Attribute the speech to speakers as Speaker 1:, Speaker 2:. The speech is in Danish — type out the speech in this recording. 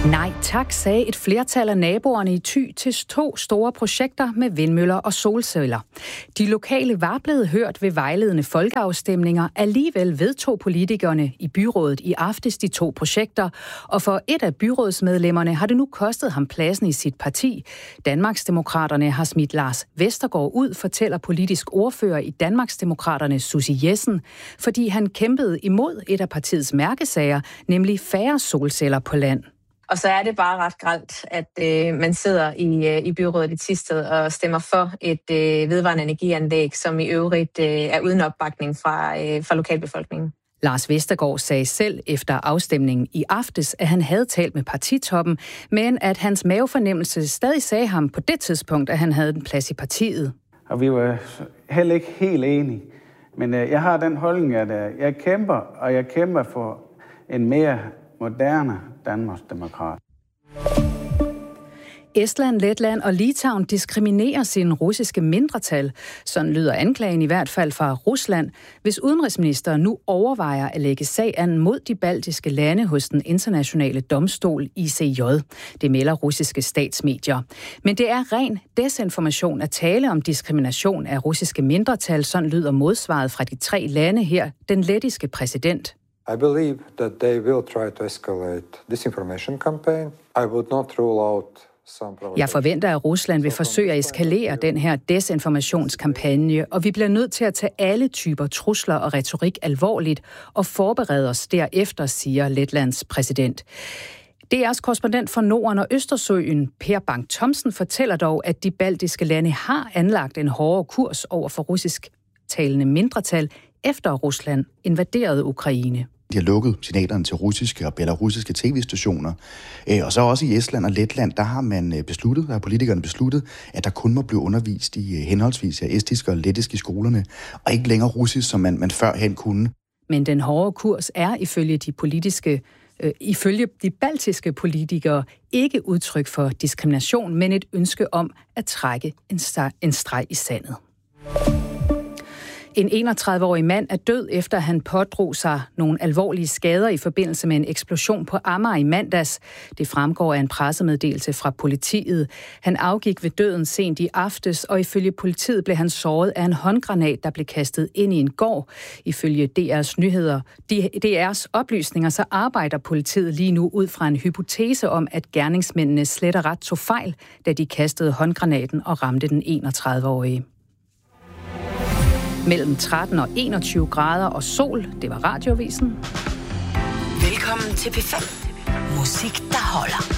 Speaker 1: Nej tak, sagde et flertal af naboerne i Thy til 2 store projekter med vindmøller og solceller. De lokale var blevet hørt ved vejledende folkeafstemninger. Alligevel vedtog politikerne i byrådet i aftes de 2 projekter, og for et af byrådsmedlemmerne har det nu kostet ham pladsen i sit parti. Danmarksdemokraterne har smidt Lars Vestergaard ud, fortæller politisk ordfører i Danmarksdemokraterne Susie Jessen, fordi han kæmpede imod et af partiets mærkesager, nemlig færre solceller på land.
Speaker 2: Og så er det bare ret grelt, at man sidder i byrådet i Thisted og stemmer for et vedvarende energianlæg, som i øvrigt er uden opbakning fra lokalbefolkningen.
Speaker 1: Lars Vestergaard sagde selv efter afstemningen i aftes, at han havde talt med partitoppen, men at hans mavefornemmelse stadig sagde ham på det tidspunkt, at han havde en plads i partiet.
Speaker 3: Og vi var heller ikke helt enige. Men jeg har den holdning, at jeg kæmper for en mere moderne Danmarksdemokrat.
Speaker 1: Estland, Letland og Litauen diskriminerer sine russiske mindretal. Sådan lyder anklagen i hvert fald fra Rusland, hvis udenrigsministeren nu overvejer at lægge sag an mod de baltiske lande hos den internationale domstol ICJ. Det melder russiske statsmedier. Men det er ren desinformation at tale om diskrimination af russiske mindretal. Sådan lyder modsvaret fra de 3 lande her. Den lettiske præsident.
Speaker 4: I believe that they will try to escalate disinformation campaign. I would not rule out some.
Speaker 1: Jeg forventer, at Rusland vil forsøge at eskalere den her desinformationskampagne, og vi bliver nødt til at tage alle typer trusler og retorik alvorligt og forberede os derefter, siger Letlands præsident. DR's korrespondent for Norden og Østersøen, Per Bang-Thomsen, fortæller dog, at de baltiske lande har anlagt en hårdere kurs over for russisktalende mindretal, efter Rusland invaderede Ukraine.
Speaker 5: De har lukket signalerne til russiske og belarusiske tv-stationer. Og så også i Estland og Letland, der har politikerne besluttet, at der kun må blive undervist i henholdsvis estiske og lettiske i skolerne, og ikke længere russisk, som man førhen kunne.
Speaker 1: Men den hårde kurs er ifølge de baltiske politikere ikke udtryk for diskrimination, men et ønske om at trække en streg i sandet. En 31-årig mand er død, efter han pådrog sig nogle alvorlige skader i forbindelse med en eksplosion på Amager i mandags. Det fremgår af en pressemeddelelse fra politiet. Han afgik ved døden sent i aftes, og ifølge politiet blev han såret af en håndgranat, der blev kastet ind i en gård. Ifølge DR's oplysninger, så arbejder politiet lige nu ud fra en hypotese om, at gerningsmændene slet og ret tog fejl, da de kastede håndgranaten og ramte den 31-årige. Mellem 13 og 21 grader og sol. Det var Radioavisen.
Speaker 6: Velkommen til P5. Musik, der holder.